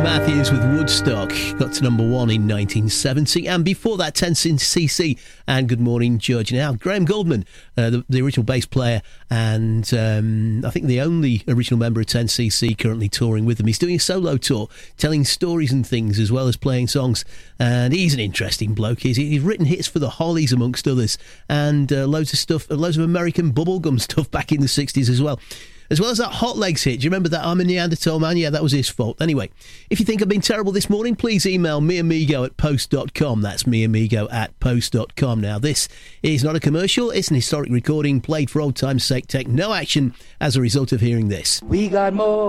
Matthews with Woodstock got to number 1 in 1970, and before that 10cc and Good Morning Judge. Now Graham Goldman, the original bass player and I think the only original member of 10cc currently touring with them. He's doing a solo tour, telling stories and things as well as playing songs, and he's an interesting bloke. He's written hits for the Hollies amongst others, and loads of American bubblegum stuff back in the 60s as well. As well as that Hot Legs hit. Do you remember that? I'm a Neanderthal Man? Yeah, that was his fault. Anyway, if you think I've been terrible this morning, please email meamigo@post.com. That's meamigo@post.com. Now, this is not a commercial. It's an historic recording played for old time's sake. Take no action as a result of hearing this. We got more